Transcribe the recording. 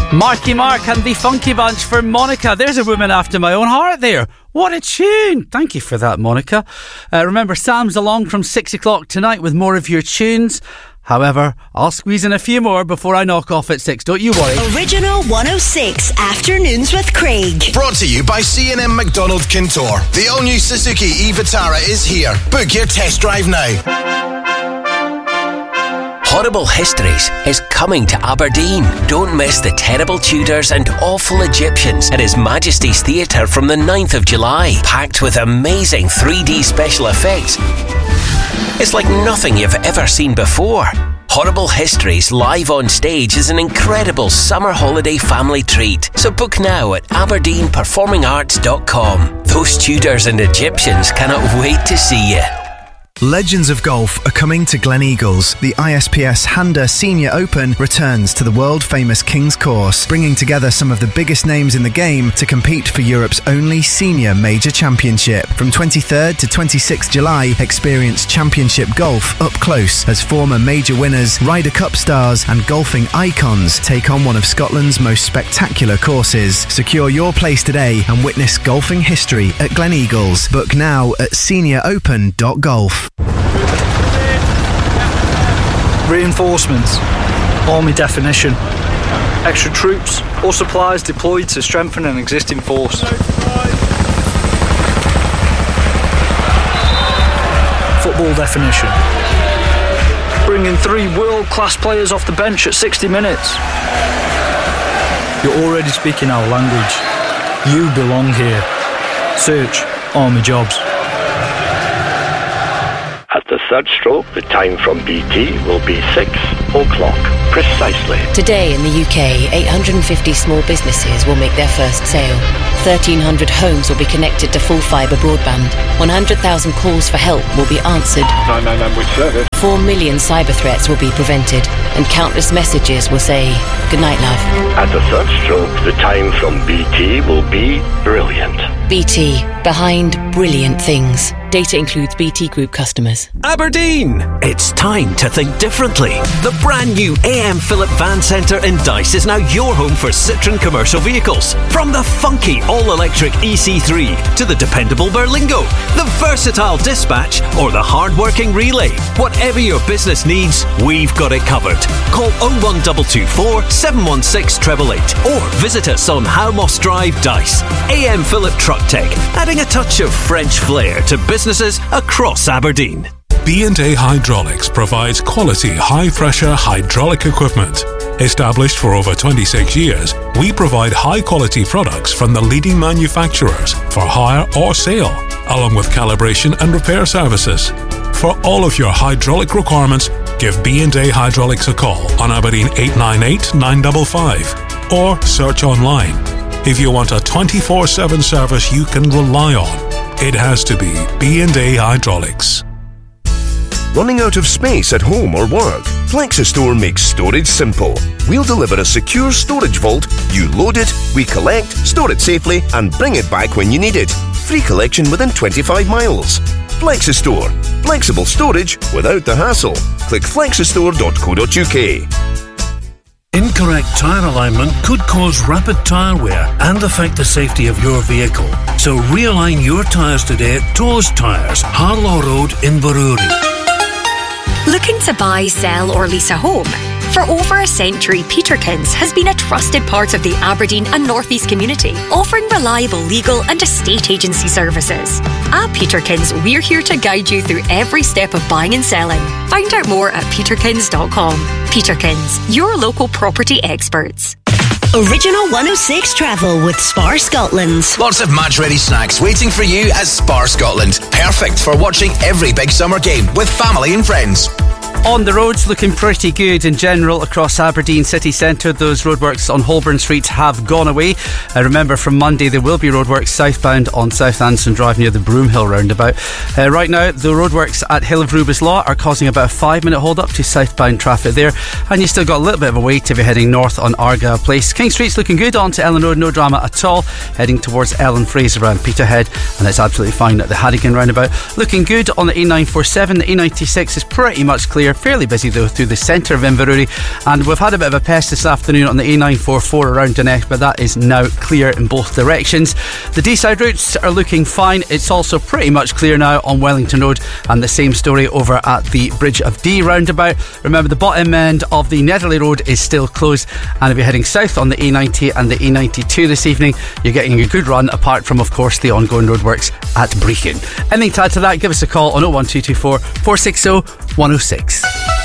Marky Mark and the Funky Bunch for Monica. There's a woman after my own heart there. What a tune. Thank you for that, Monica. Remember, Sam's along from 6 o'clock tonight with more of your tunes. However, I'll squeeze in a few more before I knock off at 6. Don't you worry. Original 106 Afternoons with Craig. Brought to you by C&M Macdonald Kintor. The all-new Suzuki e-Vitara is here. Book your test drive now. Horrible Histories is coming to Aberdeen. Don't miss the terrible Tudors and awful Egyptians at His Majesty's Theatre from the 9th of July, packed with amazing 3D special effects. It's like nothing you've ever seen before. Horrible Histories live on stage is an incredible summer holiday family treat. So book now at aberdeenperformingarts.com. Those Tudors and Egyptians cannot wait to see you. Legends of Golf are coming to Gleneagles. The ISPS Handa Senior Open returns to the world-famous King's Course, bringing together some of the biggest names in the game to compete for Europe's only senior major championship. From 23rd to 26th July, experience championship golf up close as former major winners, Ryder Cup stars and golfing icons take on one of Scotland's most spectacular courses. Secure your place today and witness golfing history at Gleneagles. Book now at senioropen.golf. Reinforcements, Army definition, extra troops or supplies deployed to strengthen an existing force. Football definition, bringing 3 world-class players off the bench at 60 minutes. You're already speaking our language. You belong here. Search Army Jobs. At the third stroke, the time from BT will be 6 o'clock precisely. Today in the UK, 850 small businesses will make their first sale. 1,300 homes will be connected to full fibre broadband. 100,000 calls for help will be answered. 999 which service? 4 million cyber threats will be prevented, and countless messages will say, "Good night, love." At the third stroke, the time from BT will be brilliant. BT, behind brilliant things. Data includes BT Group customers. Aberdeen! It's time to think differently. The brand new AM Philip Van Centre in Dyce is now your home for Citroën commercial vehicles. From the funky all-electric EC3 to the dependable Berlingo, the versatile Dispatch or the hard-working Relay. Whatever your business needs, we've got it covered. Call 01224 716 888 or visit us on Halmos Drive, Dyce. AM Philip Truck Tech, adding a touch of French flair to businesses across Aberdeen. B&A Hydraulics provides quality high-pressure hydraulic equipment. Established for over 26 years, we provide high-quality products from the leading manufacturers for hire or sale, along with calibration and repair services. For all of your hydraulic requirements, give B&A Hydraulics a call on Aberdeen 898 955 or search online. If you want a 24/7 service you can rely on, it has to be B&A Hydraulics. Running out of space at home or work? FlexiStore makes storage simple. We'll deliver a secure storage vault. You load it, we collect, store it safely, and bring it back when you need it. Free collection within 25 miles. FlexiStore. Flexible storage without the hassle. Click flexistore.co.uk. Incorrect tyre alignment could cause rapid tyre wear and affect the safety of your vehicle. So realign your tyres today at Toes Tyres, Harlaw Road, Inverurie. Looking to buy, sell or lease a home? For over a century, Peterkins has been a trusted part of the Aberdeen and North East community, offering reliable legal and estate agency services. At Peterkins, we're here to guide you through every step of buying and selling. Find out more at peterkins.com. Peterkins, your local property experts. Original 106 Travel with Spar Scotland. Lots of match-ready snacks waiting for you at Spar Scotland. Perfect for watching every big summer game with family and friends. On the roads, looking pretty good in general across Aberdeen city centre. Those roadworks on Holborn Street have gone away. Remember, from Monday there will be roadworks southbound on South Anston Drive near the Broomhill roundabout. Right now, the roadworks at Hill of Rubis Law are causing about a 5-minute hold up to southbound traffic there, and you've still got a little bit of a wait if you're heading north on Argyle Place. King Street's looking good on to Ellen Road, no drama at all. Heading towards Ellen Fraser around Peterhead, and it's absolutely fine at the Haddington roundabout. Looking good on the A947. The A96 is pretty much clear. Fairly busy though through the centre of Inverurie, and we've had a bit of a pest this afternoon on the A944 around Dunecht, but that is now clear in both directions. The D-side routes are looking fine. It's also pretty much clear now on Wellington Road, and the same story over at the Bridge of Dee roundabout. Remember, the bottom end of the Netherley Road is still closed, and if you're heading south on the A90 and the A92 this evening, you're getting a good run, apart from, of course, the ongoing roadworks at Brechin. Anything to add to that, give us a call on 01224 460 106.